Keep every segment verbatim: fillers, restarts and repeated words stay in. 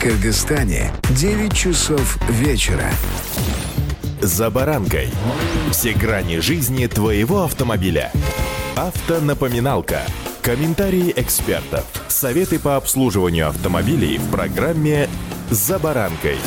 Кыргызстане девять часов вечера. «За баранкой». Все грани жизни твоего автомобиля. Автонапоминалка. Комментарии экспертов. Советы по обслуживанию автомобилей в программе «За баранкой».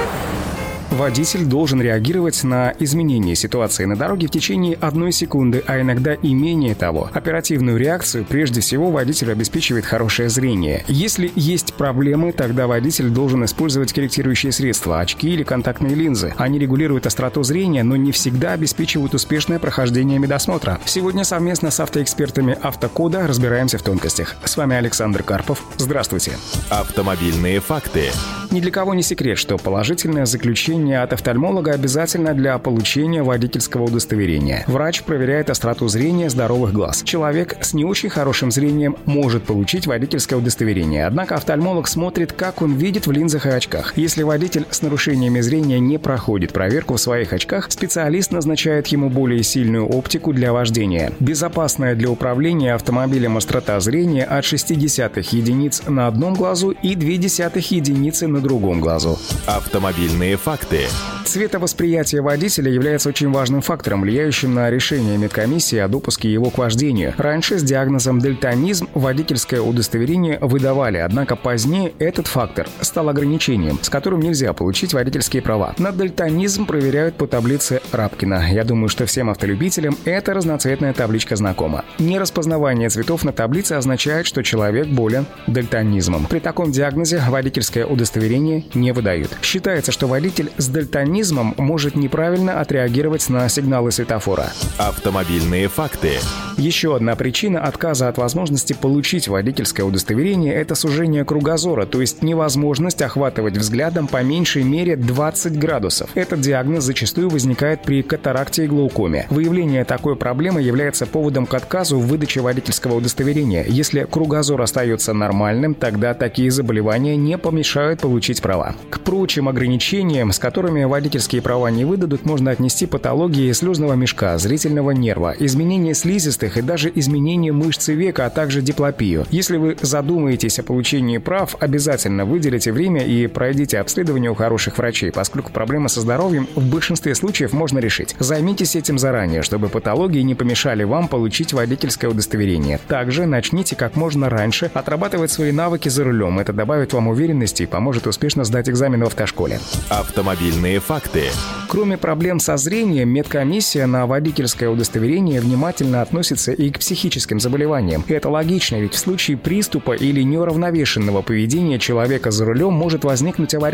Водитель должен реагировать на изменения ситуации на дороге в течение одной секунды, а иногда и менее того. Оперативную реакцию прежде всего водитель обеспечивает хорошее зрение. Если есть проблемы, тогда водитель должен использовать корректирующие средства, очки или контактные линзы. Они регулируют остроту зрения, но не всегда обеспечивают успешное прохождение медосмотра. Сегодня совместно с автоэкспертами «Автокода» разбираемся в тонкостях. С вами Александр Карпов. Здравствуйте. Автомобильные факты. Ни для кого не секрет, что положительное заключение от офтальмолога обязательно для получения водительского удостоверения. Врач проверяет остроту зрения здоровых глаз. Человек с не очень хорошим зрением может получить водительское удостоверение, однако офтальмолог смотрит, как он видит в линзах и очках. Если водитель с нарушениями зрения не проходит проверку в своих очках, специалист назначает ему более сильную оптику для вождения. Безопасная для управления автомобилем острота зрения от шестьдесят единиц на одном глазу и две десятых единицы на другом глазу. Автомобильные факты. Цветовосприятие водителя является очень важным фактором, влияющим на решение медкомиссии о допуске его к вождению. Раньше с диагнозом дальтонизм водительское удостоверение выдавали, однако позднее этот фактор стал ограничением, с которым нельзя получить водительские права. На дальтонизм проверяют по таблице Рапкина. Я думаю, что всем автолюбителям эта разноцветная табличка знакома. Нераспознавание цветов на таблице означает, что человек болен дальтонизмом. При таком диагнозе водительское удостоверение не выдают. Считается, что водитель с дальтонизмом может неправильно отреагировать на сигналы светофора. Автомобильные факты. Еще одна причина отказа от возможности получить водительское удостоверение – это сужение кругозора, то есть невозможность охватывать взглядом по меньшей мере двадцать градусов. Этот диагноз зачастую возникает при катаракте и глаукоме. Выявление такой проблемы является поводом к отказу в выдаче водительского удостоверения. Если кругозор остается нормальным, тогда такие заболевания не помешают получить права. К прочим ограничениям, с которыми водительские права не выдадут, можно отнести патологии слезного мешка, зрительного нерва, изменения слизистых и даже изменения мышцы века, а также диплопию. Если вы задумаетесь о получении прав, обязательно выделите время и пройдите обследование у хороших врачей, поскольку проблемы со здоровьем в большинстве случаев можно решить. Займитесь этим заранее, чтобы патологии не помешали вам получить водительское удостоверение. Также начните как можно раньше отрабатывать свои навыки за рулем. Это добавит вам уверенности и поможет успешно сдать экзамен в автошколе. Автомобильные факты. Кроме проблем со зрением, медкомиссия на водительское удостоверение внимательно относится и к психическим заболеваниям. Это логично, ведь в случае приступа или неуравновешенного поведения человека за рулем может возникнуть аварийная